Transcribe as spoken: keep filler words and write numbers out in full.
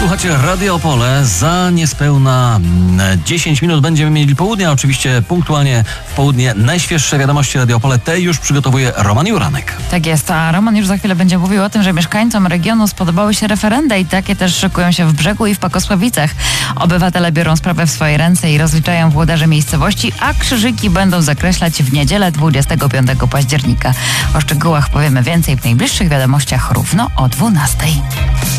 Słuchajcie, Radio Opole. Za niespełna dziesięć minut będziemy mieli południe. Oczywiście punktualnie w południe najświeższe wiadomości Radio Opole. Te już przygotowuje Roman Juranek. Tak jest, a Roman już za chwilę będzie mówił o tym, że mieszkańcom regionu spodobały się referenda i takie też szykują się w Brzegu i w Pakosławicach. Obywatele biorą sprawę w swoje ręce i rozliczają włodarze miejscowości, a krzyżyki będą zakreślać w niedzielę dwudziestego piątego października. O szczegółach powiemy więcej w najbliższych wiadomościach równo o dwunastej.